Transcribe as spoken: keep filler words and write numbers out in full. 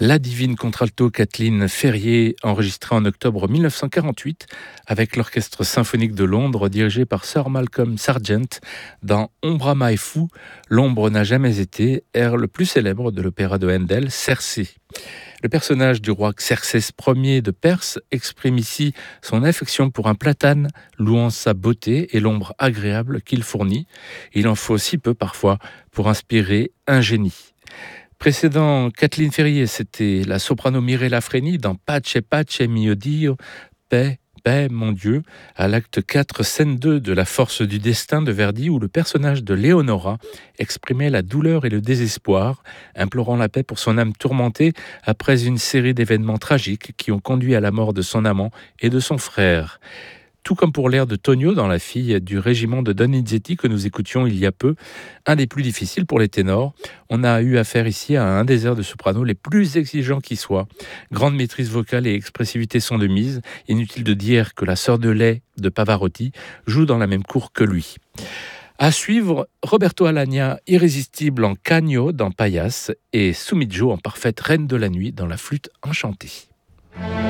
La divine contralto Kathleen Ferrier, enregistrée en octobre mille neuf cent quarante-huit avec l'Orchestre symphonique de Londres dirigé par Sir Malcolm Sargent dans Ombra mai fu, l'ombre n'a jamais été, air le plus célèbre de l'opéra de Handel, Circé. Le personnage du roi Xerxès Ier de Perse exprime ici son affection pour un platane, louant sa beauté et l'ombre agréable qu'il fournit. Il en faut si peu parfois pour inspirer un génie. Précédent Kathleen Ferrier, c'était la soprano Mirella Freni dans Pace Pace mio Dio, paix, paix, mon Dieu, à l'acte quatre, scène deux de La force du destin de Verdi, où le personnage de Leonora exprimait la douleur et le désespoir, implorant la paix pour son âme tourmentée après une série d'événements tragiques qui ont conduit à la mort de son amant et de son frère. Tout comme pour l'air de Tonio dans La fille du régiment de Donizetti que nous écoutions il y a peu, un des plus difficiles pour les ténors. On a eu affaire ici à un des airs de soprano les plus exigeants qui soient. Grande maîtrise vocale et expressivité sont de mise. Inutile de dire que la sœur de lait de Pavarotti joue dans la même cour que lui. À suivre, Roberto Alagna, irrésistible en Cagno dans Payas et Sumidjo en parfaite reine de la nuit dans La flûte enchantée.